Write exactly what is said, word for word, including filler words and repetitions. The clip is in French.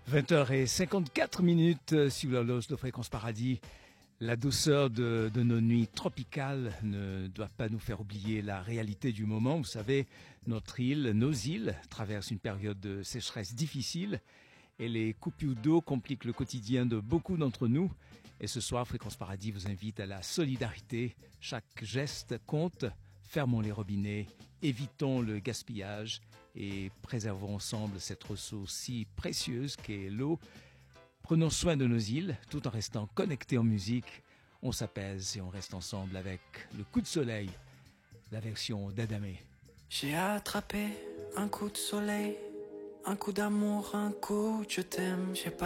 vingt heures cinquante-quatre minutes sur l'horloge de Fréquence Paradis. La douceur de, de nos nuits tropicales ne doit pas nous faire oublier la réalité du moment. Vous savez, notre île, nos îles traversent une période de sécheresse difficile et les coupures d'eau compliquent le quotidien de beaucoup d'entre nous. Et ce soir, Fréquence Paradis vous invite à la solidarité. Chaque geste compte. Fermons les robinets, évitons le gaspillage et préservons ensemble cette ressource si précieuse qu'est l'eau. Prenons soin de nos îles tout en restant connectés en musique. On s'apaise et on reste ensemble avec le coup de soleil, la version d'Adamé. J'ai attrapé un coup de soleil, un coup d'amour, un coup de je t'aime. J'ai pas